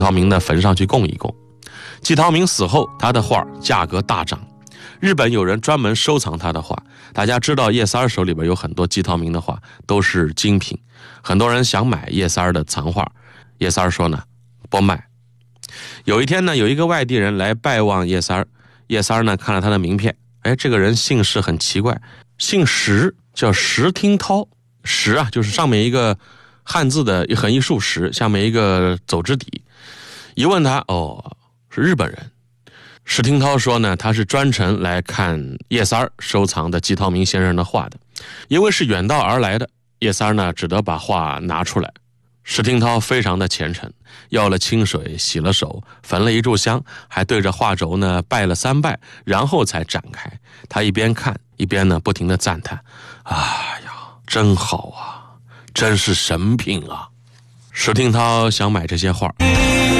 涛明的坟上去供一供。季涛明死后，他的画价格大涨，日本有人专门收藏他的画。大家知道叶三手里边有很多季涛明的画，都是精品，很多人想买叶三的藏画，叶三说呢不卖。有一天呢，有一个外地人来拜望叶三，叶三呢看了他的名片，这个人姓氏很奇怪，姓石，叫石听涛。石啊，就是上面一个汉字的横一竖石，下面一个走之底。一问他，是日本人。石听涛说呢，他是专程来看叶三收藏的季涛明先生的画的，因为是远道而来的，叶三呢只得把画拿出来。石听涛非常的虔诚，要了清水，洗了手，焚了一炷香，还对着画轴呢拜了3拜，然后才展开。他一边看一边呢不停的赞叹：哎呀，真好啊，真是神品啊！石听涛想买这些画，